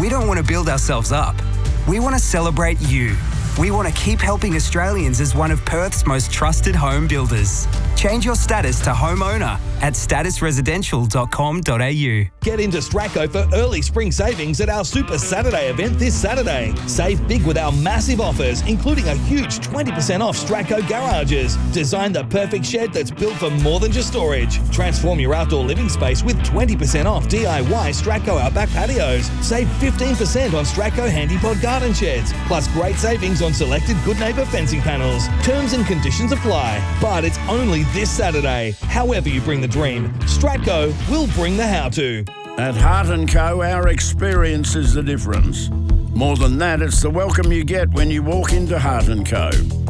we don't want to build ourselves up. We want to celebrate you. We want to keep helping Australians as one of Perth's most trusted home builders. Change your status to homeowner at statusresidential.com.au. Get into Stracco for early spring savings at our Super Saturday event this Saturday. Save big with our massive offers, including a huge 20% off Stracco garages. Design the perfect shed that's built for more than just storage. Transform your outdoor living space with 20% off DIY Stracco Outback patios. Save 15% on Stracco Handypod garden sheds. Plus great savings on selected Good Neighbour fencing panels. Terms and conditions apply. But it's only this Saturday. However you bring the dream, Stratco will bring the how-to. At Heart & Co, our experience is the difference. More than that, it's the welcome you get when you walk into Heart & Co.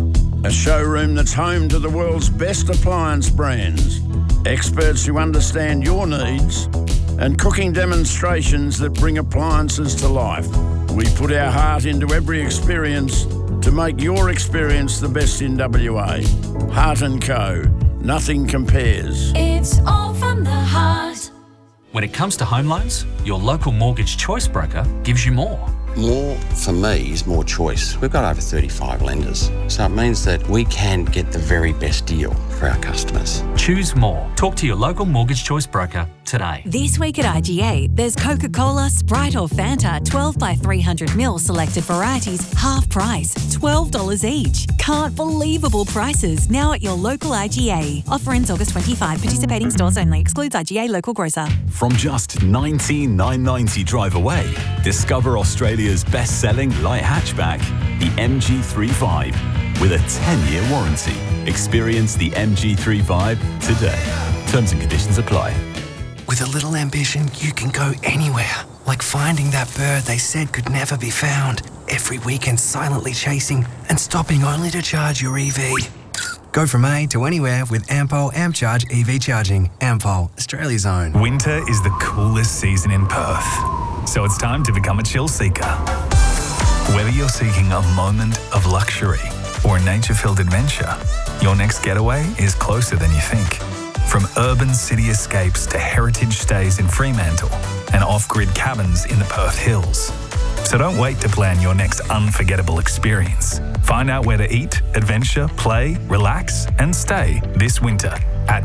A showroom that's home to the world's best appliance brands, experts who understand your needs, and cooking demonstrations that bring appliances to life. We put our heart into every experience to make your experience the best in WA. Heart & Co. Nothing compares. It's all from the heart. When it comes to home loans, your local mortgage choice broker gives you more. More, for me, is more choice. We've got over 35 lenders, so it means that we can get the very best deal for our customers. Choose more. Talk to your local mortgage choice broker today. This week at IGA, there's Coca-Cola, Sprite or Fanta, 12 by 300ml selected varieties, half price, $12 each. Can't believable prices now at your local IGA. Offer ends August 25. Participating stores only. Excludes IGA local grocer. From just $19,990 drive away, discover Australia's best-selling light hatchback, the MG35, with a 10-year warranty. Experience the MG35 today. Terms and conditions apply. With a little ambition, you can go anywhere. Like finding that bird they said could never be found. Every weekend silently chasing and stopping only to charge your EV. Go from A to anywhere with Ampol AmpCharge EV charging. Ampol, Australia's own. Winter is the coolest season in Perth, so it's time to become a chill seeker. Whether you're seeking a moment of luxury or a nature-filled adventure, your next getaway is closer than you think. From urban city escapes to heritage stays in Fremantle and off-grid cabins in the Perth Hills. So don't wait to plan your next unforgettable experience. Find out where to eat, adventure, play, relax and stay this winter at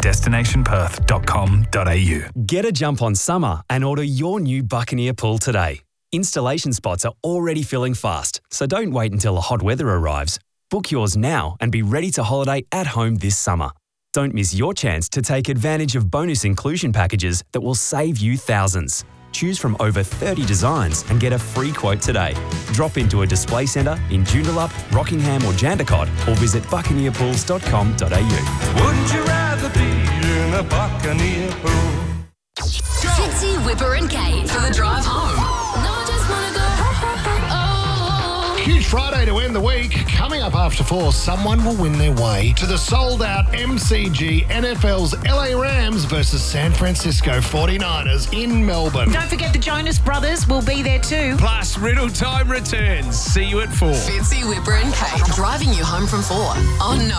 destinationperth.com.au. Get a jump on summer and order your new Buccaneer pool today. Installation spots are already filling fast, so don't wait until the hot weather arrives. Book yours now and be ready to holiday at home this summer. Don't miss your chance to take advantage of bonus inclusion packages that will save you thousands. Choose from over 30 designs and get a free quote today. Drop into a display centre in Joondalup, Rockingham or Jandakot or visit buccaneerpools.com.au. Wouldn't you rather be in a Buccaneer pool? Fitzy, Whipper and Kate for the drive home. No, I just want to go. Huge Friday to end the week. Coming up after 4, someone will win their way to the sold-out MCG NFL's LA Rams versus San Francisco 49ers in Melbourne. Don't forget the Jonas Brothers will be there too. Plus, Riddle Time returns. See you at 4. Fitzy, Whipper and Kate driving you home from 4 on No